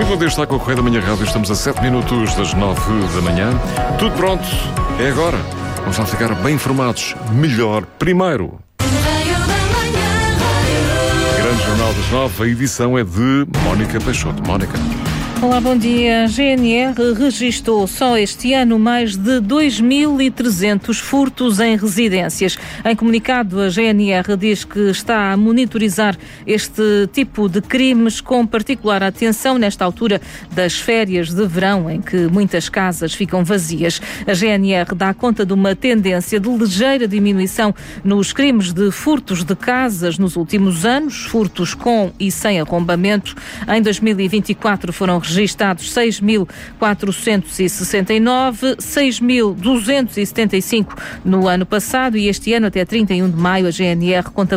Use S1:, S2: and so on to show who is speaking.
S1: Bom dia, está com o Correio da Manhã Rádio. Estamos a 7 minutos das 9 da manhã. Tudo pronto, é agora. Vamos lá ficar bem informados. Melhor primeiro. Grande Jornal das 9, a edição é de Mónica Peixoto. Mónica.
S2: Olá, bom dia. A GNR registou só este ano mais de 2.300 furtos em residências. Em comunicado, a GNR diz que está a monitorizar este tipo de crimes com particular atenção nesta altura das férias de verão, em que muitas casas ficam vazias. A GNR dá conta de uma tendência de ligeira diminuição nos crimes de furtos de casas nos últimos anos, furtos com e sem arrombamento. Em 2024 foram registados 6.469, 6.275 no ano passado e este ano, até 31 de maio, a GNR contabilizou